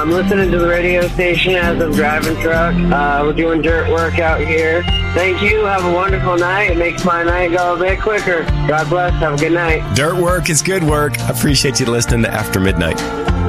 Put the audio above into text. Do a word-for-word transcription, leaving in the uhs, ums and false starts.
I'm listening to the radio station as I'm driving truck. Uh, we're doing dirt work out here. Thank you. Have a wonderful night. It makes my night go a bit quicker. God bless. Have a good night. Dirt work is good work. I appreciate you listening to After Midnight.